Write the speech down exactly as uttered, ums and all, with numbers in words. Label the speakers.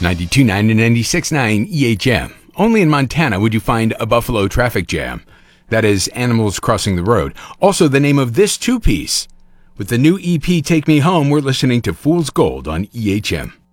Speaker 1: ninety-two point nine and ninety-six point nine E H M. Only in Montana would you find a buffalo traffic jam. That is, animals crossing the road. Also, the name of this two-piece. With the new E P Take Me Home, we're listening to Fool's Gold on E H M.